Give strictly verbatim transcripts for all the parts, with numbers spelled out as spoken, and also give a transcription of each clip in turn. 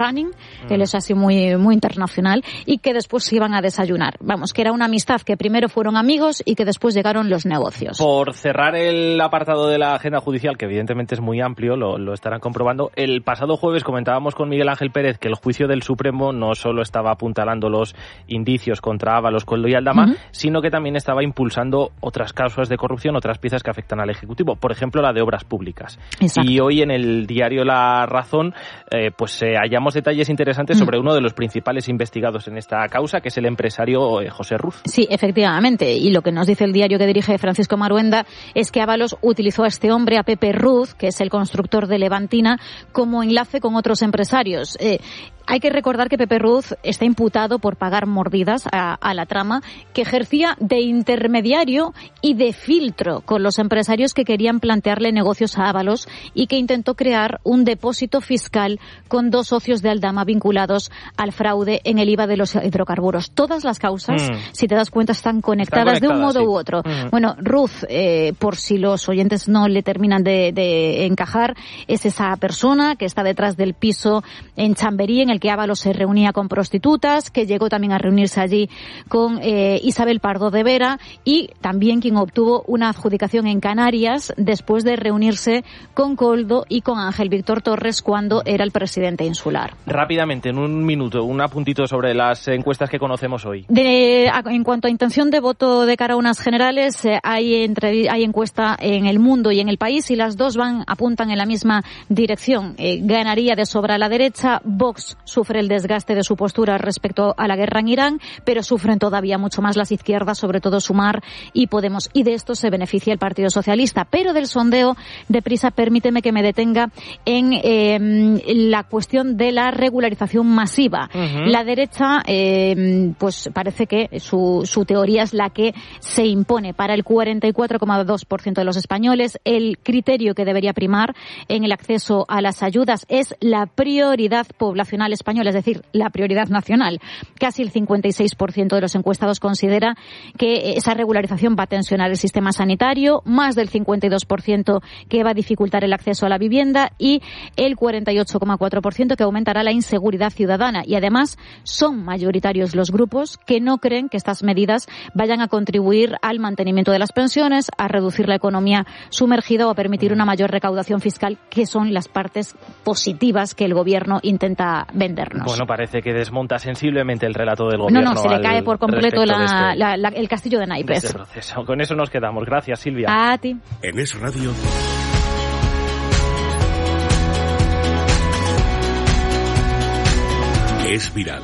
running, mm. él es así muy, muy internacional, y que después se iban a desayunar. Vamos, que era una amistad que primero fueron amigos y que después llegaron los negocios. Por cerrar el apartado de la agenda judicial, que evidentemente es muy amplio, lo, lo estarán comprobando, el pasado jueves comentábamos con Miguel Ángel Pérez que el juicio del Supremo no solo estaba apuntalando los indicios contra Ábalos, Koldo y Aldama, uh-huh. sino que también estaba impulsando otras causas de corrupción, otras piezas que afectan al Ejecutivo, por ejemplo la de obras públicas. Exacto. Y hoy en el diario La Razón eh, pues eh, hallamos detalles interesantes sobre uno de los principales investigados en esta causa, que es el empresario eh, José Ruz. Sí, efectivamente, y lo que nos dice el diario que dirige Francisco Maruenda es que Ábalos utilizó a este hombre, a Pepe Ruz, que es el constructor de Levantina, como enlace con otros empresarios. Eh, Hay que recordar que Pepe Ruz está imputado por pagar mordidas a, a la trama, que ejercía de intermediario y de filtro con los empresarios que querían plantearle negocios a Ábalos y que intentó crear un depósito fiscal con dos socios de Aldama vinculados al fraude en el I V A de los hidrocarburos. Todas las causas, mm. si te das cuenta, están conectadas, están conectadas de un modo sí. u otro. Mm. Bueno, Ruz, eh, por si los oyentes no le terminan de, de encajar, es esa persona que está detrás del piso en Chamberí, en el que Ábalos se reunía con prostitutas, que llegó también a reunirse allí con eh, Isabel Pardo de Vera, y también quien obtuvo una adjudicación en Canarias después de reunirse con Koldo y con Ángel Víctor Torres cuando era el presidente insular. Rápidamente, en un minuto, un apuntito sobre las encuestas que conocemos hoy. De, en cuanto a intención de voto de cara a unas generales, eh, hay, entre, hay encuesta en El Mundo y en El País, y las dos van apuntan en la misma dirección. Eh, ganaría de sobra a la derecha. Vox sufre el desgaste de su postura respecto a la guerra en Irán, pero sufren todavía mucho más las izquierdas, sobre todo Sumar y Podemos, y de esto se beneficia el Partido Socialista. Pero del sondeo, deprisa, permíteme que me detenga en eh, la cuestión de la regularización masiva. Uh-huh. La derecha, eh, pues parece que su, su teoría es la que se impone para el cuarenta y cuatro coma dos por ciento de los españoles. El criterio que debería primar en el acceso a las ayudas es la prioridad poblacional española, es decir, la prioridad nacional. Casi el cincuenta y seis por ciento de los encuestados considera que esa regularización va a tensionar el sistema sanitario, más del cincuenta y dos por ciento que va a dificultar el acceso a la vivienda y el cuarenta y ocho coma cuatro por ciento que aumentará la inseguridad ciudadana. Y además son mayoritarios los grupos que no creen que estas medidas vayan a contribuir al mantenimiento de las pensiones, a reducir la economía sumergida o a permitir una mayor recaudación fiscal, que son las partes positivas que el gobierno intenta vendernos. Bueno, parece que desmonta sensiblemente el relato del gobierno. No, no, se le cae por completo la, este, la, la, el castillo de naipes. Este proceso. Con eso nos quedamos. Gracias, Silvia. A ti. En Es Radio. Es viral.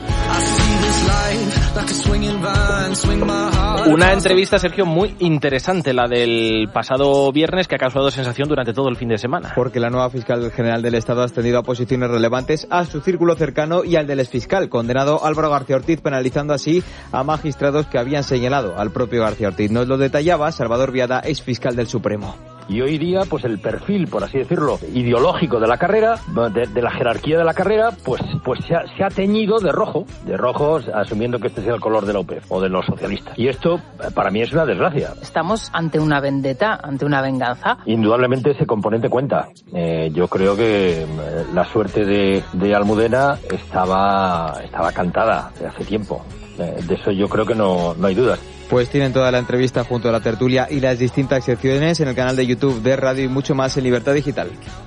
Una entrevista, Sergio, muy interesante, la del pasado viernes, que ha causado sensación durante todo el fin de semana. Porque la nueva fiscal general del Estado ha ascendido a posiciones relevantes a su círculo cercano y al del exfiscal, condenado Álvaro García Ortiz, penalizando así a magistrados que habían señalado al propio García Ortiz. Nos lo detallaba Salvador Viada, exfiscal del Supremo. Y hoy día, pues el perfil, por así decirlo, ideológico de la carrera, de, de la jerarquía de la carrera, pues pues se ha, se ha teñido de rojo, de rojo, asumiendo que este sea el color de la U P E F o de los socialistas. Y esto, para mí, es una desgracia. Estamos ante una vendetta, ante una venganza. Indudablemente ese componente cuenta. Eh, yo creo que eh, la suerte de, de Almudena estaba, estaba cantada de hace tiempo. Eh, de eso yo creo que no, no hay dudas. Pues tienen toda la entrevista junto a la tertulia y las distintas secciones en el canal de YouTube de Radio y mucho más en Libertad Digital.